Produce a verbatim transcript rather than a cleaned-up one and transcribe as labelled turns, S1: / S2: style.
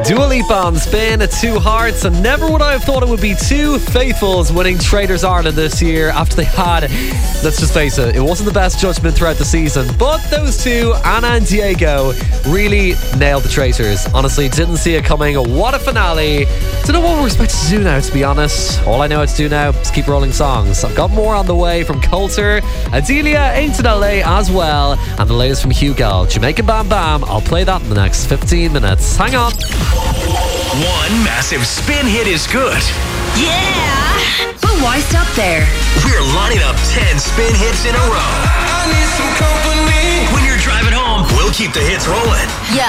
S1: Dua Lipa on Spin, Two Hearts, and never would I have thought it would be two faithfuls winning Traitors Ireland this year after they had, let's just face it, it wasn't the best judgment throughout the season, but those two, Anna and Diego, really nailed the Traitors. Honestly, didn't see it coming. What a finale. Don't know what we're expected to do now, to be honest. All I know how to do now is keep rolling songs. I've got more on the way from Coulter, Adelia, Ain't It L A as well, and the latest from Hugo, Jamaican Bam Bam. I'll play that in the next fifteen minutes. Hang on.
S2: One massive spin hit is good.
S3: Yeah! But why stop there?
S2: We're lining up ten spin hits in a row.
S4: I need some company.
S2: When you're driving home, we'll keep the hits rolling.
S3: Yeah.